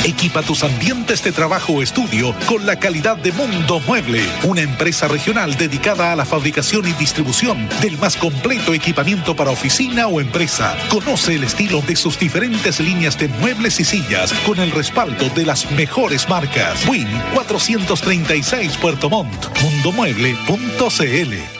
Equipa tus ambientes de trabajo o estudio con la calidad de Mundo Mueble, una empresa regional dedicada a la fabricación y distribución del más completo equipamiento para oficina o empresa. Conoce el estilo de sus diferentes líneas de muebles y sillas con el respaldo de las mejores marcas. Win 436 Puerto Montt. Mundomueble.cl.